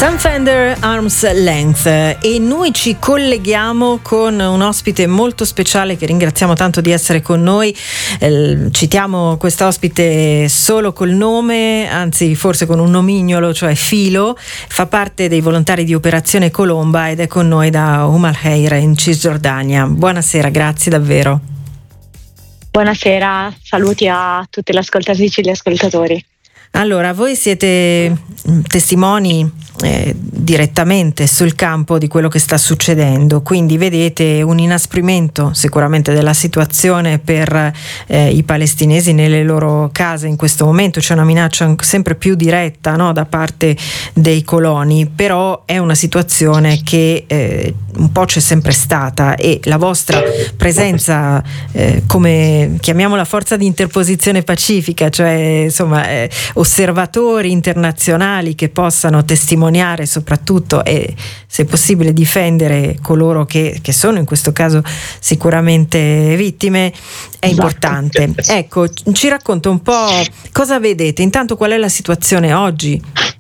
Sam Fender, Arm's Length, e noi ci colleghiamo con un ospite molto speciale che ringraziamo tanto di essere con noi. Citiamo quest'ospite solo col nome, anzi forse con un nomignolo, cioè Filo. Fa parte dei volontari di Operazione Colomba ed è con noi da Al Heira in Cisgiordania. Buonasera, grazie davvero. Buonasera, saluti a tutte le ascoltatrici e gli ascoltatori. Allora, voi siete testimoni direttamente sul campo di quello che sta succedendo, quindi vedete un inasprimento sicuramente della situazione per i palestinesi nelle loro case in questo momento. C'è una minaccia sempre più diretta, no, da parte dei coloni, però è una situazione che un po' c'è sempre stata, e la vostra presenza come, chiamiamola, forza di interposizione pacifica, cioè insomma osservatori internazionali che possano testimoniare soprattutto e, se possibile, difendere coloro che sono in questo caso sicuramente vittime, è importante. Ecco, ci racconta un po' cosa vedete, intanto qual è la situazione oggi?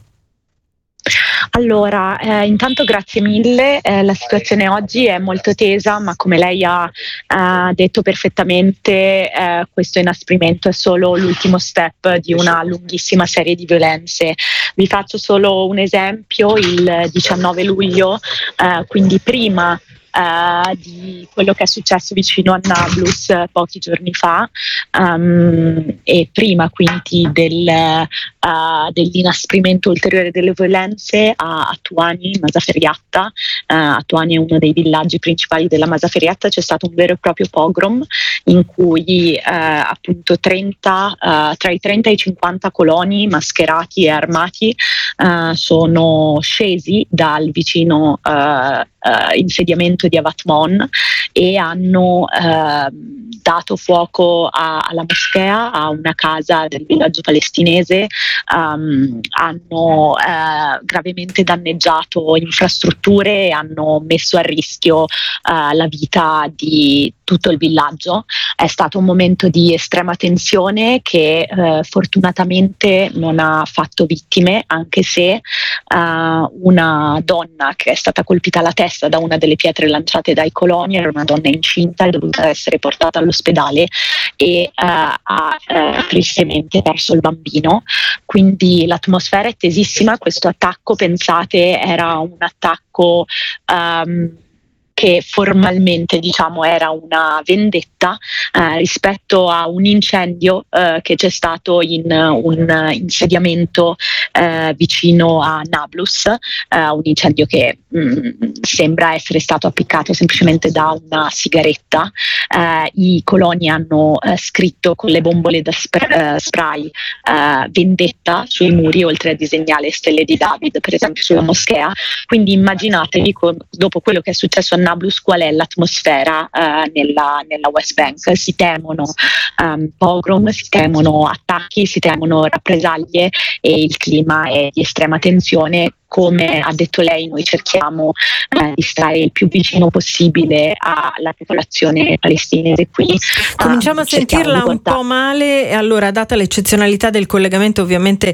Allora, intanto grazie mille, la situazione oggi è molto tesa, ma come lei ha detto perfettamente, questo inasprimento è solo l'ultimo step di una lunghissima serie di violenze. Vi faccio solo un esempio: il 19 luglio, quindi prima di quello che è successo vicino a Nablus pochi giorni fa, e prima quindi dell'inasprimento ulteriore delle violenze a Tuani, Mazaferiatta. Tuani è uno dei villaggi principali della Mazaferiatta. C'è stato un vero e proprio pogrom in cui appunto tra i 30 e i 50 coloni mascherati e armati sono scesi dal vicino insediamento di Avat Mon e hanno dato fuoco alla moschea, a una casa del villaggio palestinese, hanno gravemente danneggiato infrastrutture e hanno messo a rischio la vita di tutto il villaggio. È stato un momento di estrema tensione che fortunatamente non ha fatto vittime, anche se una donna che è stata colpita alla testa da una delle pietre lanciate dai coloni era una donna incinta, è dovuta essere portata all'ospedale e ha tristemente perso il bambino. Quindi l'atmosfera è tesissima. Questo attacco, pensate, era un attacco che formalmente, diciamo, era una vendetta rispetto a un incendio che c'è stato in un insediamento vicino a Nablus, un incendio che sembra essere stato appiccato semplicemente da una sigaretta. I coloni hanno scritto con le bombole da spray vendetta sui muri, oltre a disegnare stelle di David, per esempio, sulla moschea. Quindi immaginatevi, dopo quello che è successo a Nablus, qual è l'atmosfera nella West Bank. Si temono pogrom, si temono attacchi, si temono rappresaglie, e il clima è di estrema tensione. Come ha detto lei, noi cerchiamo di stare il più vicino possibile alla popolazione palestinese qui. Cominciamo a sentirla un po' male. Allora, data l'eccezionalità del collegamento, ovviamente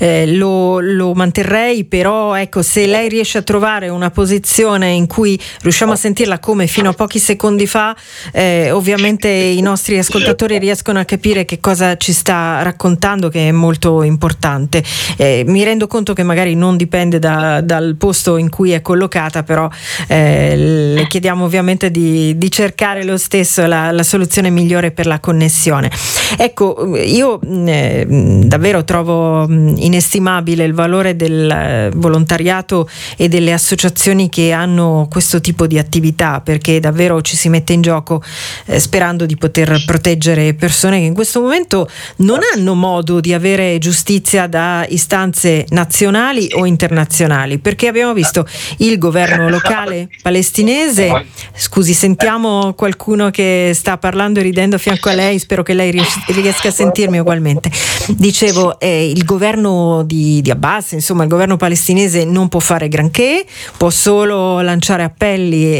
lo manterrei, però ecco, se lei riesce a trovare una posizione in cui riusciamo a sentirla come fino a pochi secondi fa, ovviamente i nostri ascoltatori riescono a capire che cosa ci sta raccontando, che è molto importante. Mi rendo conto che magari non dipende dal posto in cui è collocata, però le chiediamo ovviamente di cercare lo stesso la soluzione migliore per la connessione. Ecco, io davvero trovo inestimabile il valore del volontariato e delle associazioni che hanno questo tipo di attività, perché davvero ci si mette in gioco sperando di poter proteggere persone che in questo momento non hanno modo di avere giustizia da istanze nazionali o internazionali, perché abbiamo visto il governo locale palestinese. Scusi, sentiamo qualcuno che sta parlando e ridendo a fianco a lei, spero che lei riesca a sentirmi ugualmente. Dicevo, il governo di Abbas, insomma il governo palestinese non può fare granché, può solo lanciare appelli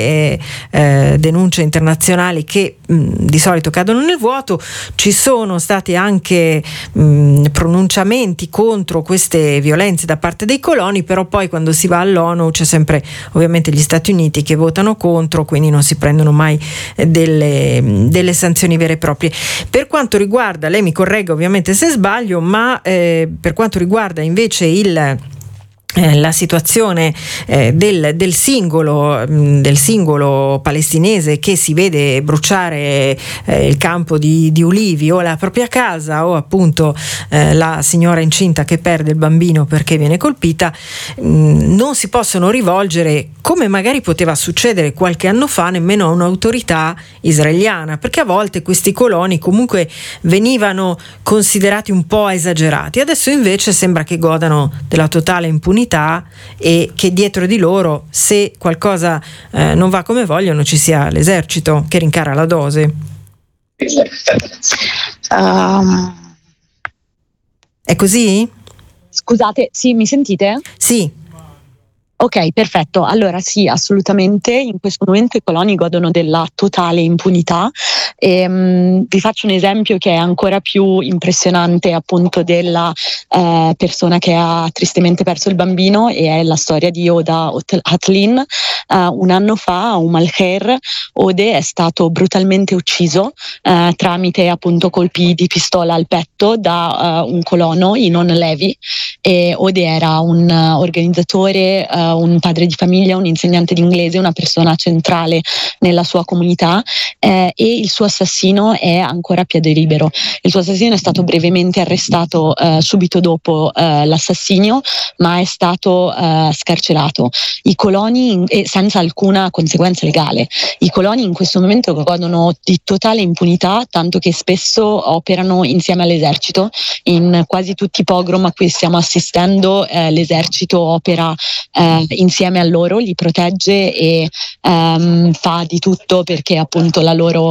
denunce internazionali che di solito cadono nel vuoto. Ci sono stati anche pronunciamenti contro queste violenze da parte dei coloni, però poi quando si va all'ONU c'è sempre ovviamente gli Stati Uniti che votano contro, quindi non si prendono mai delle sanzioni vere e proprie. Per quanto riguarda, lei mi corregga ovviamente se sbaglio, ma per quanto riguarda invece la situazione del singolo palestinese che si vede bruciare il campo di ulivi, o la propria casa, o appunto la signora incinta che perde il bambino perché viene colpita, non si possono rivolgere, come magari poteva succedere qualche anno fa, nemmeno a un'autorità israeliana, perché a volte questi coloni comunque venivano considerati un po' esagerati. Adesso invece sembra che godano della totale impunità e che dietro di loro, se qualcosa non va come vogliono, ci sia l'esercito che rincara la dose. È così? Scusate, sì, mi sentite? Sì. Ok, perfetto. Allora sì, assolutamente. In questo momento i coloni godono della totale impunità. Vi faccio un esempio che è ancora più impressionante, appunto, della persona che ha tristemente perso il bambino, e è la storia di Oda Hatlin. Un anno fa a Umm al-Khair, Ode è stato brutalmente ucciso tramite appunto colpi di pistola al petto da un colono, Inon Levi. E Ode era un organizzatore, un padre di famiglia, un insegnante di inglese, una persona centrale nella sua comunità, e il suo assassino è ancora a piede libero. Il suo assassino è stato brevemente arrestato subito dopo l'assassinio, ma è stato scarcerato. I coloni, senza alcuna conseguenza legale, i coloni in questo momento godono di totale impunità, tanto che spesso operano insieme all'esercito. In quasi tutti i pogrom a cui stiamo assistendo, l'esercito opera insieme a loro, li protegge e fa di tutto perché appunto la loro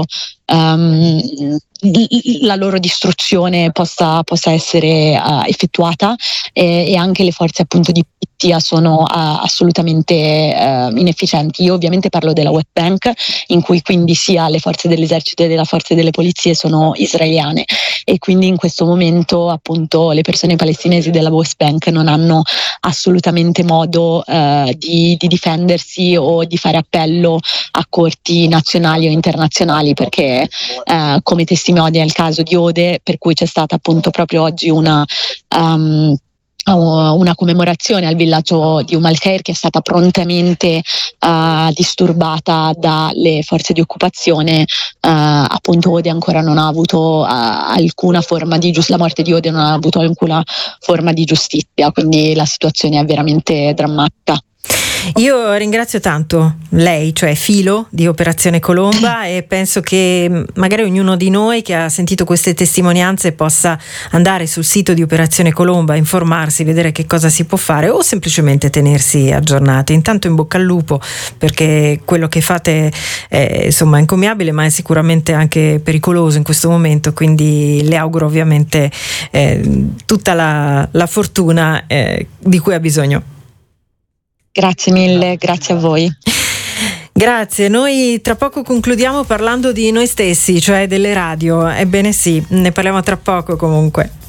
distruzione possa essere effettuata, e anche le forze appunto di polizia sono assolutamente inefficienti. Io ovviamente parlo della West Bank, in cui quindi sia le forze dell'esercito e delle forze delle polizie sono israeliane, e quindi in questo momento appunto le persone palestinesi della West Bank non hanno assolutamente modo di difendersi o di fare appello a corti nazionali o internazionali, perché come testimonia il caso di Ode, per cui c'è stata appunto proprio oggi una commemorazione al villaggio di Umm al-Khair, che è stata prontamente disturbata dalle forze di occupazione. Appunto Ode ancora non ha avuto alcuna forma di la morte di Ode non ha avuto alcuna forma di giustizia, quindi la situazione è veramente drammatica. Io ringrazio tanto lei, cioè Filo di Operazione Colomba, e penso che magari ognuno di noi che ha sentito queste testimonianze possa andare sul sito di Operazione Colomba, informarsi, vedere che cosa si può fare, o semplicemente tenersi aggiornati. Intanto in bocca al lupo, perché quello che fate è insomma encomiabile, ma è sicuramente anche pericoloso in questo momento, quindi le auguro ovviamente tutta la fortuna di cui ha bisogno. Grazie mille, grazie a voi. Grazie, noi tra poco concludiamo parlando di noi stessi, cioè delle radio. Ebbene sì, ne parliamo tra poco comunque.